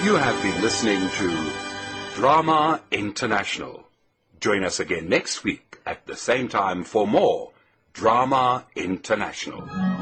You have been listening to Drama International. Join us again next week at the same time for more Drama International.